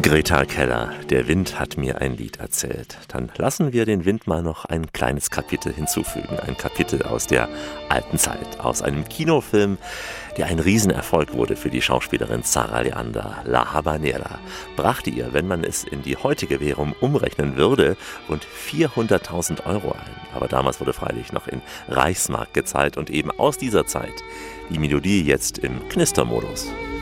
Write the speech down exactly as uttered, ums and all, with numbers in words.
Greta Keller, der Wind hat mir ein Lied erzählt. Dann lassen wir den Wind mal noch ein kleines Kapitel hinzufügen. Ein Kapitel aus der alten Zeit, aus einem Kinofilm, der ein Riesenerfolg wurde für die Schauspielerin Zarah Leander. La Habanera brachte ihr, wenn man es in die heutige Währung umrechnen würde, rund vierhunderttausend Euro ein. Aber damals wurde freilich noch in Reichsmark gezahlt und eben aus dieser Zeit die Melodie jetzt im Knistermodus.